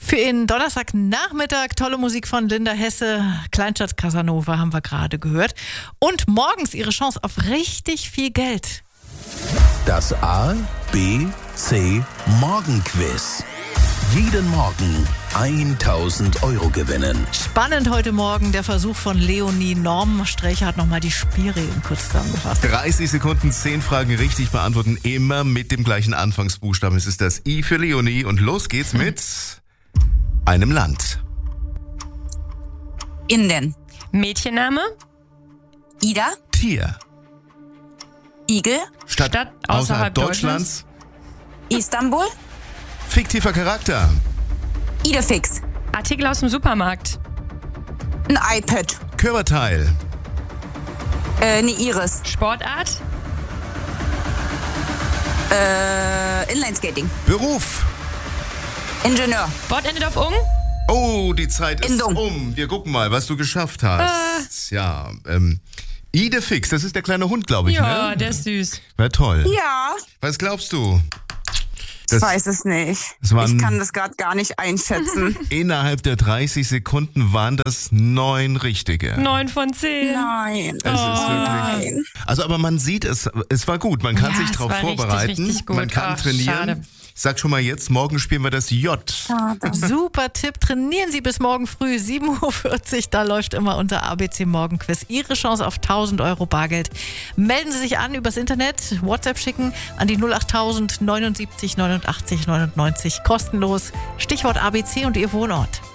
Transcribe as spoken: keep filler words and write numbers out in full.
Für Ihren Donnerstagnachmittag tolle Musik von Linda Hesse, Kleinstadt Casanova haben wir gerade gehört. Und morgens Ihre Chance auf richtig viel Geld. Das A, B, C Morgenquiz. Jeden Morgen tausend Euro gewinnen. Spannend heute Morgen der Versuch von Leonie. Norm Strächer hat nochmal die Spielregeln kurz zusammengefasst. dreißig Sekunden, zehn Fragen richtig beantworten, immer mit dem gleichen Anfangsbuchstaben. Es ist das I für Leonie und los geht's mit einem Land. Indien. Mädchenname? Ida. Tier. Igel. Stadt, Stadt außerhalb, außerhalb Deutschlands. Istanbul. Fiktiver Charakter. Idefix. Artikel aus dem Supermarkt. Ein iPad. Körperteil. Äh, eine Iris. Sportart? Äh, Inlineskating. Beruf. Ingenieur. Wort endet auf ung? Oh, die Zeit ist Endung. um. Wir gucken mal, was du geschafft hast. Ja, ähm, Idefix, das ist der kleine Hund, glaube ich, Ja, ne? der ist süß. War toll. Ja, Was glaubst du? ich Das- weiß es nicht. es waren- Ich kann das gerade gar nicht einschätzen. Innerhalb der dreißig Sekunden waren das neun richtige. Neun von zehn. Nein. Es ist wirklich. Nein. Also, aber man sieht es, es war gut. Man kann Ja, sich es drauf war richtig, vorbereiten. richtig gut. Man kann Ach, trainieren. schade. Ich sag schon mal jetzt, morgen spielen wir das J. Super Tipp. Trainieren Sie bis morgen früh, sieben Uhr vierzig. Da läuft immer unser A B C Morgenquiz. Ihre Chance auf tausend Euro Bargeld. Melden Sie sich an übers Internet, WhatsApp schicken an die null achttausend neunundsiebzig neunundachtzig neunundneunzig. Kostenlos. Stichwort A B C und Ihr Wohnort.